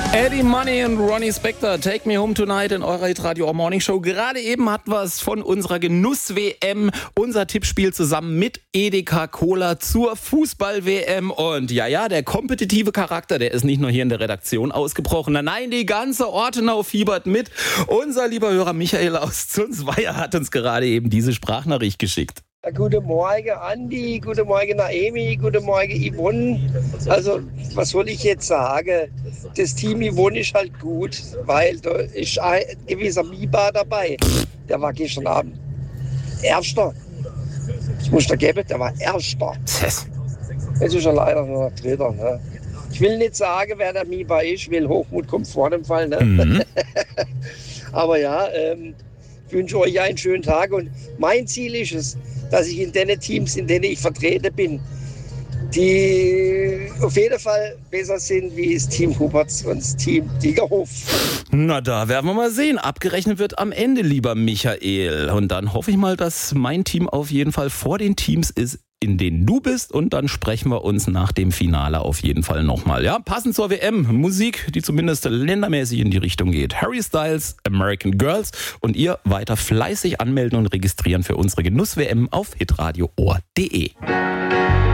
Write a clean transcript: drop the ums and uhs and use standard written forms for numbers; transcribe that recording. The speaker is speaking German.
Eddie Money und Ronnie Spector, Take Me Home Tonight in eurer Hitradio Morning Show. Gerade eben hatten wir es von unserer Genuss-WM, unser Tippspiel zusammen mit Edeka Cola zur Fußball-WM. Und ja, der kompetitive Charakter, der ist nicht nur hier in der Redaktion ausgebrochen. Nein, die ganze Ortenau fiebert mit. Unser lieber Hörer Michael aus Zunzweier hat uns gerade eben diese Sprachnachricht geschickt. Guten Morgen, Andi. Guten Morgen, Naemi. Guten Morgen, Yvonne. Also, was soll ich jetzt sagen? Das Team Yvonne ist halt gut, weil da ist ein gewisser Miba dabei. Der war gestern Abend Erster. Ich muss da geben, der war Erster. Jetzt ist er leider nur noch Dritter. Ne? Ich will nicht sagen, wer der Miba ist, weil Hochmut kommt vor dem Fall. Ne? Mhm. Aber ja, ich wünsche euch einen schönen Tag. Und mein Ziel ist es, dass ich in den Teams, in denen ich vertreten bin, die auf jeden Fall besser sind wie das Team Huberts und das Team Diegerhof. Na, da werden wir mal sehen. Abgerechnet wird am Ende, lieber Michael. Und dann hoffe ich mal, dass mein Team auf jeden Fall vor den Teams ist, in denen du bist. Und dann sprechen wir uns nach dem Finale auf jeden Fall nochmal. Ja, passend zur WM. Musik, die zumindest ländermäßig in die Richtung geht. Harry Styles, American Girls. Und ihr weiter fleißig anmelden und registrieren für unsere Genuss-WM auf hitradio.de.